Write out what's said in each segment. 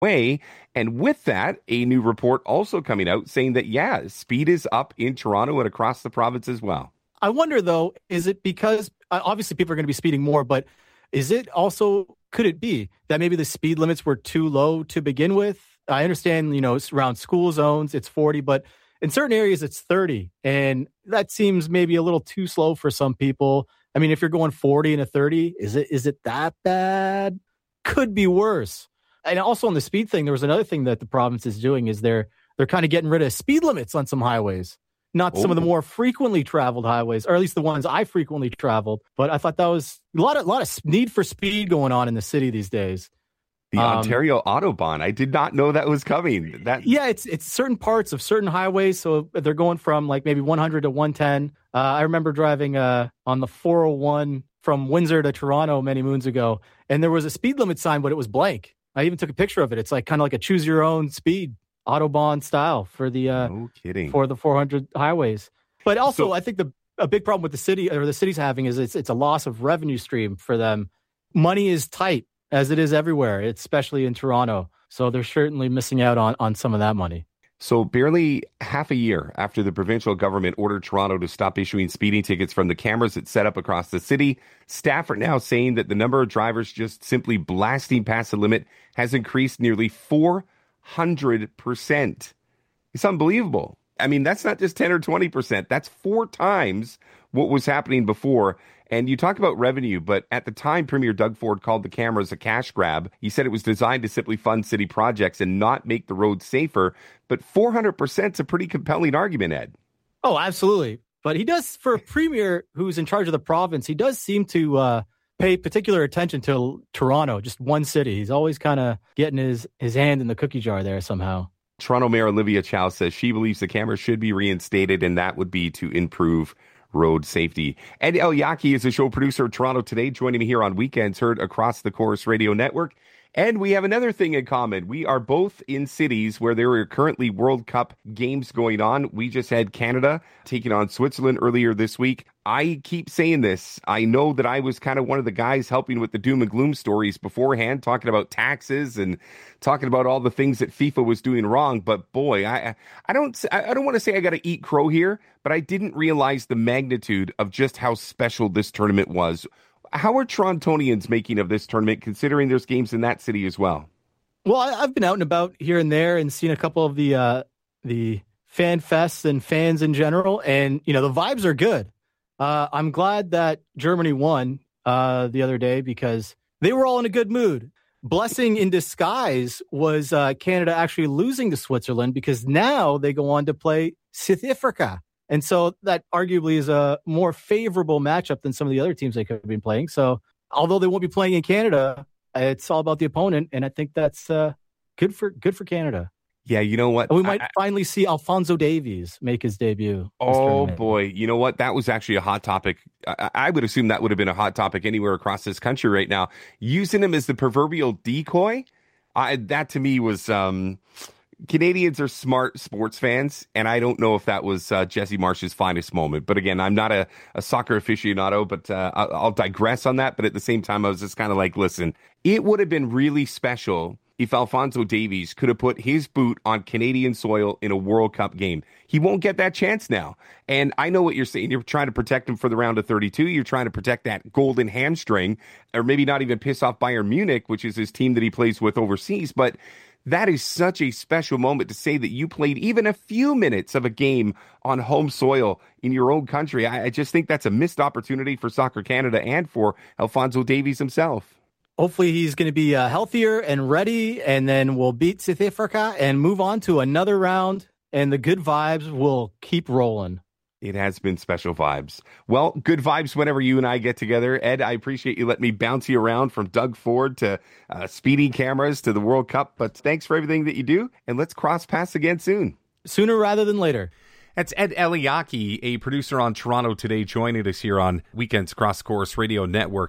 way. And with that, a new report also coming out saying that, yeah, speed is up in Toronto and across the province as well. I wonder, though, is it because obviously people are going to be speeding more, but is it also, could it be that maybe the speed limits were too low to begin with? I understand, it's around school zones, it's 40, but in certain areas it's 30. And that seems maybe a little too slow for some people. I mean, if you're going 40 and a 30, is it that bad? Could be worse. And also on the speed thing, there was another thing that the province is doing is they're kind of getting rid of speed limits on some highways. Not some of the more frequently traveled highways, or at least the ones I frequently traveled. But I thought that was a lot of need for speed going on in the city these days. The Ontario Autobahn. I did not know that was coming. Yeah, it's certain parts of certain highways. So they're going from like maybe 100 to 110. I remember driving on the 401 from Windsor to Toronto many moons ago, and there was a speed limit sign, but it was blank. I even took a picture of it. It's like kind of like a choose your own speed. Autobahn style for the no kidding. For the 400 highways. But also, I think a big problem with the city or the city's having is it's a loss of revenue stream for them. Money is tight as it is everywhere, especially in Toronto. So they're certainly missing out on some of that money. So barely half a year after the provincial government ordered Toronto to stop issuing speeding tickets from the cameras it set up across the city, staff are now saying that the number of drivers just simply blasting past the limit has increased nearly 400%. It's unbelievable. I mean, that's not just 10 or 20%. That's 4 times what was happening before. And you talk about revenue, but at the time, Premier Doug Ford called the cameras a cash grab. He said it was designed to simply fund city projects and not make the roads safer. But 400% is a pretty compelling argument, Ed. Oh, absolutely. But he does, for a premier who's in charge of the province, he does seem to pay particular attention to Toronto, just one city. He's always kind of getting his hand in the cookie jar there somehow. Toronto Mayor Olivia Chow says she believes the cameras should be reinstated, and that would be to improve road safety. Ed Eliaki is a show producer of Toronto Today, joining me here on Weekends, heard across the Corus Radio Network. And we have another thing in common. We are both in cities where there are currently World Cup games going on. We just had Canada taking on Switzerland earlier this week. I keep saying this. I know that I was kind of one of the guys helping with the doom and gloom stories beforehand, talking about taxes and talking about all the things that FIFA was doing wrong. But boy, I don't want to say I got to eat crow here, but I didn't realize the magnitude of just how special this tournament was. How are Torontonians making of this tournament, considering there's games in that city as well? Well, I've been out and about here and there and seen a couple of the fan fests and fans in general, and the vibes are good. I'm glad that Germany won the other day because they were all in a good mood. Blessing in disguise was Canada actually losing to Switzerland because now they go on to play South Africa. And so that arguably is a more favorable matchup than some of the other teams they could have been playing. So although they won't be playing in Canada, it's all about the opponent. And I think that's good for Canada. Yeah, you know what? We might finally see Alphonso Davies make his debut. Oh, boy. You know what? That was actually a hot topic. I would assume that would have been a hot topic anywhere across this country right now. Using him as the proverbial decoy, that to me was... Canadians are smart sports fans, and I don't know if that was Jesse Marsh's finest moment. But again, I'm not a soccer aficionado, but I'll digress on that. But at the same time, I was just kind of like, listen, it would have been really special if Alphonso Davies could have put his boot on Canadian soil in a World Cup game. He won't get that chance now. And I know what you're saying. You're trying to protect him for the round of 32. You're trying to protect that golden hamstring, or maybe not even piss off Bayern Munich, which is his team that he plays with overseas. But that is such a special moment to say that you played even a few minutes of a game on home soil in your own country. I just think that's a missed opportunity for Soccer Canada and for Alphonso Davies himself. Hopefully he's going to be healthier and ready, and then we'll beat South Africa and move on to another round, and the good vibes will keep rolling. It has been special vibes. Well, good vibes whenever you and I get together. Ed, I appreciate you letting me bounce you around from Doug Ford to speedy cameras to the World Cup. But thanks for everything that you do, and let's cross paths again soon. Sooner rather than later. That's Ed Eliaki, a producer on Toronto Today, joining us here on Weekends Cross Corus Radio Network.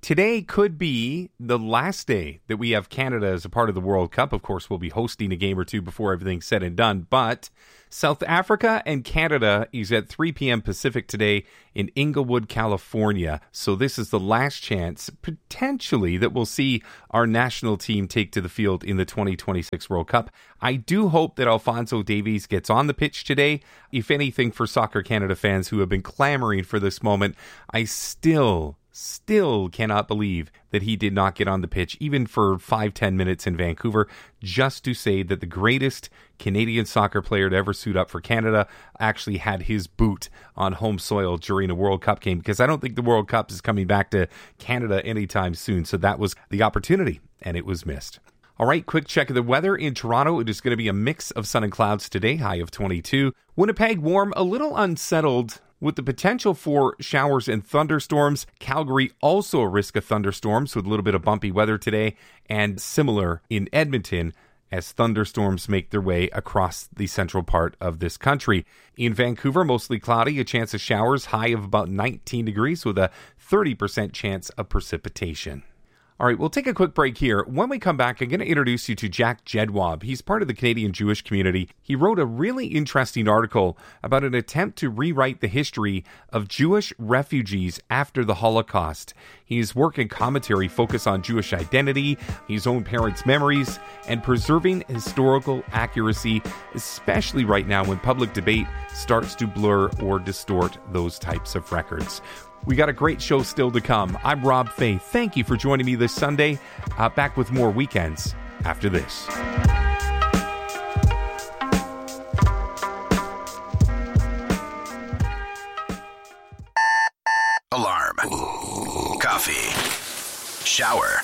Today could be the last day that we have Canada as a part of the World Cup. Of course, we'll be hosting a game or two before everything's said and done. But South Africa and Canada is at 3 p.m. Pacific today in Inglewood, California. So this is the last chance, potentially, that we'll see our national team take to the field in the 2026 World Cup. I do hope that Alphonso Davies gets on the pitch today. If anything, for Soccer Canada fans who have been clamoring for this moment, I still cannot believe that he did not get on the pitch, even for 5-10 minutes in Vancouver, just to say that the greatest Canadian soccer player to ever suit up for Canada actually had his boot on home soil during a World Cup game, because I don't think the World Cup is coming back to Canada anytime soon. So that was the opportunity, and it was missed. All right, quick check of the weather. In Toronto, it is going to be a mix of sun and clouds today, high of 22. Winnipeg, warm, a little unsettled, with the potential for showers and thunderstorms. Calgary, also a risk of thunderstorms with a little bit of bumpy weather today. And similar in Edmonton, as thunderstorms make their way across the central part of this country. In Vancouver, mostly cloudy, a chance of showers, high of about 19 degrees with a 30% chance of precipitation. All right, we'll take a quick break here. When we come back, I'm going to introduce you to Jack Jedwab. He's part of the Canadian Jewish community. He wrote a really interesting article about an attempt to rewrite the history of Jewish refugees after the Holocaust. His work and commentary focus on Jewish identity, his own parents' memories, and preserving historical accuracy, especially right now when public debate starts to blur or distort those types of records. We got a great show still to come. I'm Rob Fay. Thank you for joining me this Sunday. Back with more weekends after this. Alarm. Coffee. Shower.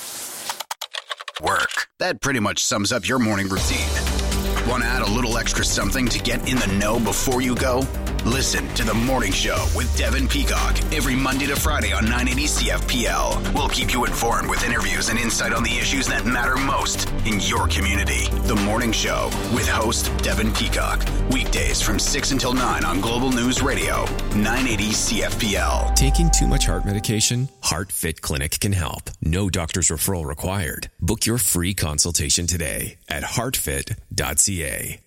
Work. That pretty much sums up your morning routine. Want to add a little extra something to get in the know before you go? Listen to The Morning Show with Devin Peacock every Monday to Friday on 980 CFPL. We'll keep you informed with interviews and insight on the issues that matter most in your community. The Morning Show with host Devin Peacock. Weekdays from 6 until 9 on Global News Radio, 980 CFPL. Taking too much heart medication? HeartFit Clinic can help. No doctor's referral required. Book your free consultation today at heartfit.ca.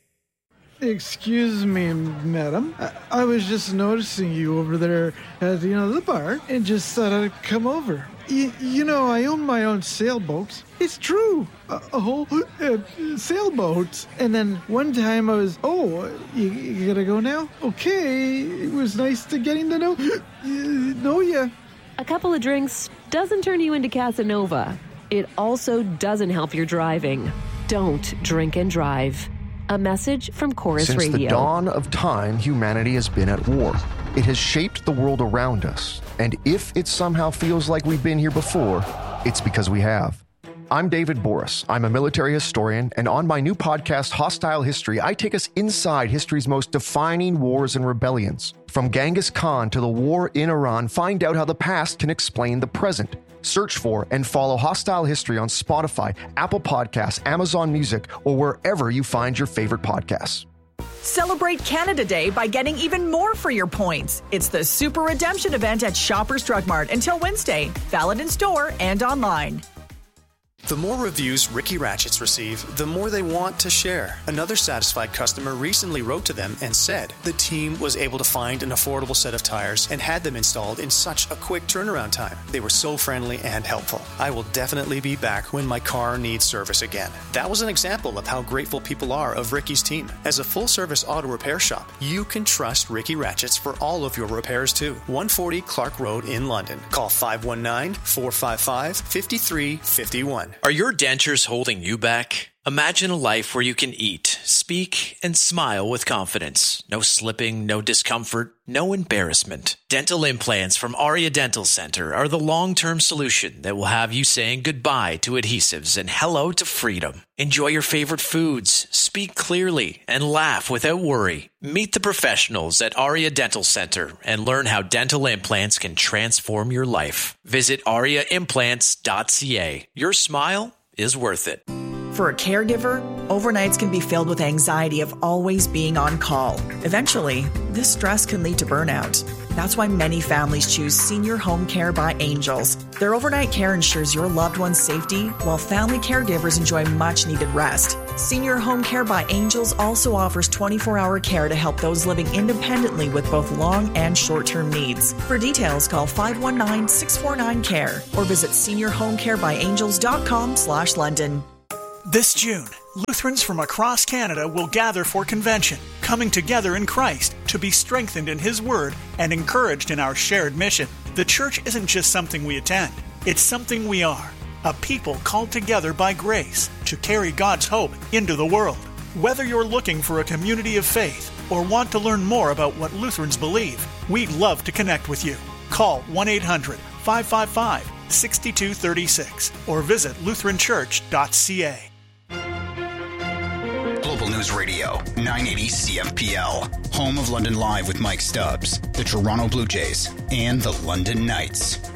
Excuse me, madam. I was just noticing you over there at, the bar, and just thought I'd come over. I own my own sailboat. It's true. A whole sailboat. And then one time I was, you gotta go now? Okay, it was nice to getting to know ya. A couple of drinks doesn't turn you into Casanova. It also doesn't help your driving. Don't drink and drive. A message from Chorus Radio. Since the dawn of time, humanity has been at war. It has shaped the world around us. And if it somehow feels like we've been here before, it's because we have. I'm David Boris. I'm a military historian, and on my new podcast, Hostile History, I take us inside history's most defining wars and rebellions. From Genghis Khan to the war in Iran, find out how the past can explain the present. Search for and follow Hostile History on Spotify, Apple Podcasts, Amazon Music, or wherever you find your favorite podcasts. Celebrate Canada Day by getting even more for your points. It's the Super Redemption event at Shoppers Drug Mart until Wednesday. Valid in store and online. The more reviews Ricky Ratchets receive, the more they want to share. Another satisfied customer recently wrote to them and said the team was able to find an affordable set of tires and had them installed in such a quick turnaround time. They were so friendly and helpful. I will definitely be back when my car needs service again. That was an example of how grateful people are of Ricky's team. As a full-service auto repair shop, you can trust Ricky Ratchets for all of your repairs too. 140 Clark Road in London. Call 519-455-5351. Are your dentures holding you back? Imagine a life where you can eat, speak, and smile with confidence. No slipping, no discomfort, no embarrassment. Dental implants from Aria Dental Center are the long-term solution that will have you saying goodbye to adhesives and hello to freedom. Enjoy your favorite foods, speak clearly, and laugh without worry. Meet the professionals at Aria Dental Center and learn how dental implants can transform your life. Visit ariaimplants.ca. Your smile is worth it. For a caregiver, overnights can be filled with anxiety of always being on call. Eventually, this stress can lead to burnout. That's why many families choose Senior Home Care by Angels. Their overnight care ensures your loved one's safety, while family caregivers enjoy much-needed rest. Senior Home Care by Angels also offers 24-hour care to help those living independently with both long and short-term needs. For details, call 519-649-CARE or visit seniorhomecarebyangels.com/London. This June, Lutherans from across Canada will gather for convention, coming together in Christ to be strengthened in His Word and encouraged in our shared mission. The church isn't just something we attend, it's something we are. A people called together by grace to carry God's hope into the world. Whether you're looking for a community of faith or want to learn more about what Lutherans believe, we'd love to connect with you. Call 1-800-555-6236 or visit lutheranchurch.ca. Global News Radio, 980 CFPL, home of London Live with Mike Stubbs, the Toronto Blue Jays, and the London Knights.